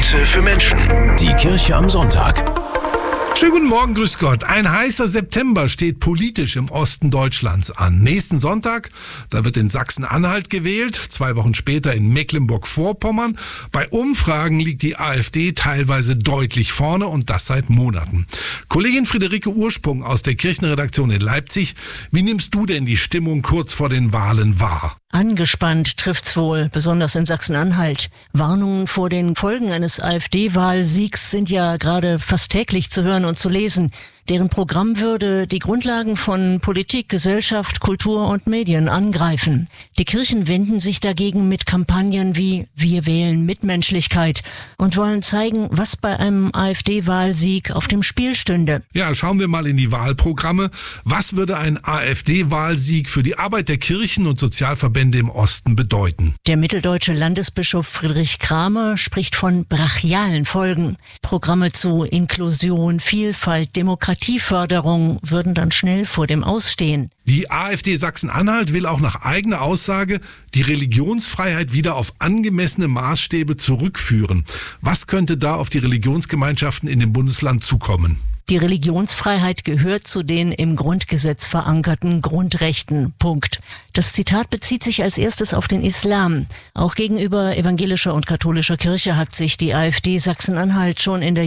Messe für Menschen. Die Kirche am Sonntag. Schönen guten Morgen, grüß Gott. Ein heißer September steht politisch im Osten Deutschlands an. Nächsten Sonntag, da wird in Sachsen-Anhalt gewählt, 2 Wochen später in Mecklenburg-Vorpommern. Bei Umfragen liegt die AfD teilweise deutlich vorne und das seit Monaten. Kollegin Friederike Ursprung aus der Kirchenredaktion in Leipzig, wie nimmst du denn die Stimmung kurz vor den Wahlen wahr? Angespannt trifft's wohl, besonders in Sachsen-Anhalt. Warnungen vor den Folgen eines AfD-Wahlsiegs sind ja gerade fast täglich zu hören und zu lesen. Deren Programm würde die Grundlagen von Politik, Gesellschaft, Kultur und Medien angreifen. Die Kirchen wenden sich dagegen mit Kampagnen wie Wir wählen Mitmenschlichkeit und wollen zeigen, was bei einem AfD-Wahlsieg auf dem Spiel stünde. Ja, schauen wir mal in die Wahlprogramme. Was würde ein AfD-Wahlsieg für die Arbeit der Kirchen und Sozialverbände im Osten bedeuten? Der mitteldeutsche Landesbischof Friedrich Kramer spricht von brachialen Folgen. Programme zu Inklusion, Vielfalt, Demokratieförderung würden dann schnell vor dem Ausstehen. Die AfD Sachsen-Anhalt will auch nach eigener Aussage die Religionsfreiheit wieder auf angemessene Maßstäbe zurückführen. Was könnte da auf die Religionsgemeinschaften in dem Bundesland zukommen? Die Religionsfreiheit gehört zu den im Grundgesetz verankerten Grundrechten. Punkt. Das Zitat bezieht sich als erstes auf den Islam. Auch gegenüber evangelischer und katholischer Kirche hat sich die AfD Sachsen-Anhalt schon in der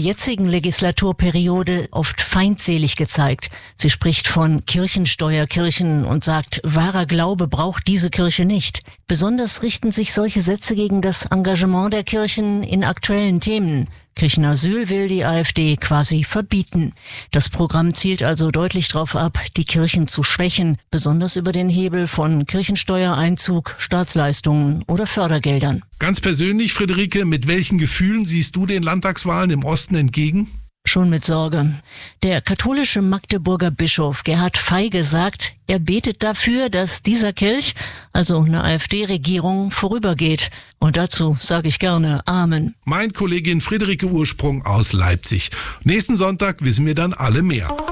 jetzigen oft feindselig gezeigt. Sie spricht von Kirchensteuerkirchen und sagt, wahrer Glaube braucht diese Kirche nicht. Besonders richten sich solche Sätze gegen das Engagement der Kirchen in aktuellen Themen. Kirchenasyl will die AfD quasi verbieten. Das Programm zielt also deutlich darauf ab, die Kirchen zu schwächen, besonders über den Hebel von Kirchensteuereinzug, Staatsleistungen oder Fördergeldern. Ganz persönlich, Friederike, mit welchen Gefühlen siehst du den Landtagswahlen im Osten entgegen? Schon mit Sorge. Der katholische Magdeburger Bischof Gerhard Feige sagt, er betet dafür, dass dieser Kirch, also eine AfD-Regierung, vorübergeht. Und dazu sage ich gerne Amen. Mein Kollegin Friederike Ursprung aus Leipzig. Nächsten Sonntag wissen wir dann alle mehr.